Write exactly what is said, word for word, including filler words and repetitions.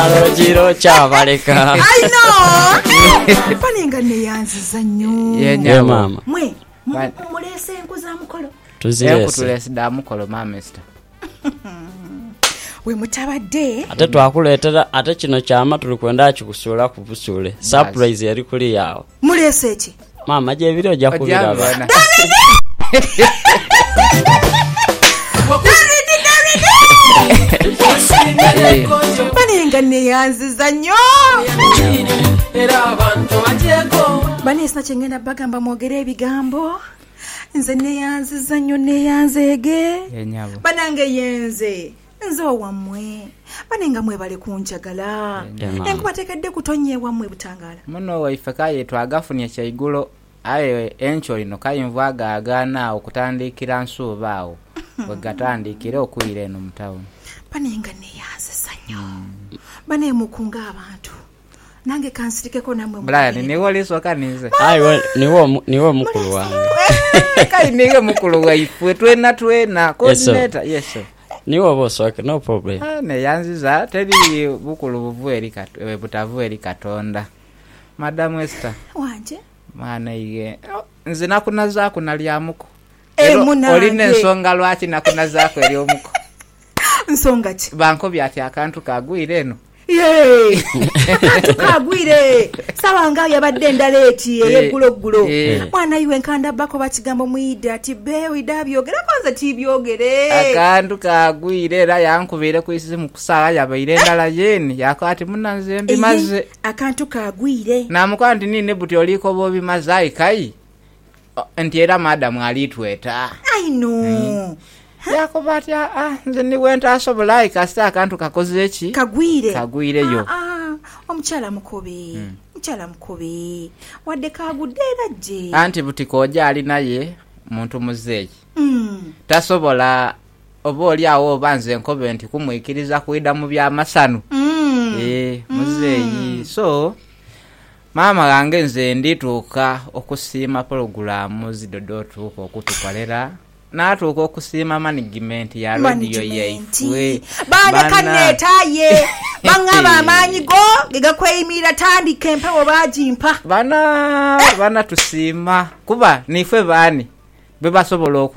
Alojiro chabaleka. I know. Panenga ne yanziza nnyo. Ye mama. Mwe mulese enkuza mukolo. Tuzilese. Tulese da mukolo mama mister. We mutabadde. Ate twakuleetera ate kino kyama tuli kwenda kikusula ku busule. Surprise yali kuli yawo. Mulese ki? Mama je biro ja kubiraba. Panenga ne yanziza nnyo. Era abantu ajeko. Banesa chengenda bagamba mwogere ebigambo. Nze ne yanziza nnyo ne yanzege. Yenyabo. Banange yenze. Nze wamwe. Banenga mwe bale kunjagala. Enkubatekedde kutonyewa mwe butangala. Muno waife kaye twagafunye kyayigulo aye encho lino kayinvaga agana okutandikira nsuubaawo. We gatandikire okuyira eno mutawuni. Banenga ne yanziza nnyo. Bane mukunga abantu. Nange kansirikeko namwe. Brian niwo lisoka nize. Ayi niwo niwo mukulu wange. Kai nige mukulu waife twena twena coordinator yes sir. Niwo bosoke no problem. Ah ne yanziza teri bukulu buvueri katwe butavueri katonda. Madam Esther. Wanje. Mwana ige. Nze nakunaza kunalyamuko. E munange. Oline nsonga lwaki nakunaza ko eri omuko. Nsonga ki? Banko byati akantu kagwire eno. Yee. Tukagwire. Sawanga yabadde ndaleti yegulo gulo. Mwana iwe nkanda bako bakigambo muida ati bewe dabyogera kwanza tibyogere. Akantu kagwire era yankubire kwisi mu kusala yabaire ndala yeni yakati munanze mbimaze. Akantu kagwire. Na mukandi nine buti oliko bobi mazai kai. Entiera madam alitweta. I know. Yakobati ah nze ni wenta asobulai kasta akantu kakoze eki kagwire kagwire yo ah omuchala mukobe muchala mukobe wadde kagudera je anti butikoja ali naye muntu muzeyi mm tasobola oboli awo banze enkobe nti kumwikiriza kuida mu bya masanu mm eh muzeyi so mama gange nze ndituka okusima programu zidodotu ko kutukolera natuko kusima management ya radio yaifwe bana kanetaye bangaba amanyi go gegakweyimira tandike empewo bajimpa bana bana tusima kuba nifwe bani bebasobola